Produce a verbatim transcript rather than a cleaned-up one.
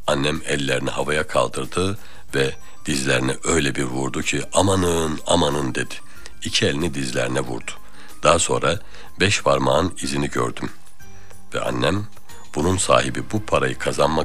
Annem ellerini havaya kaldırdı ve dizlerine öyle bir vurdu ki amanın amanın dedi. İki elini dizlerine vurdu. Daha sonra beş parmağın izini gördüm. Ve annem bunun sahibi bu parayı kazanmak